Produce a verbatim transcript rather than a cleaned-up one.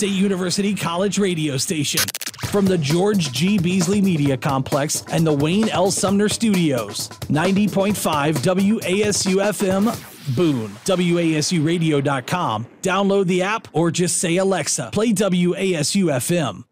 State University College radio station. From the George G. Beasley Media Complex and the Wayne L. Sumner Studios, ninety point five W A S U F M, Boone, W A S U radio dot com. Download the app or just say, Alexa, play W A S U F M.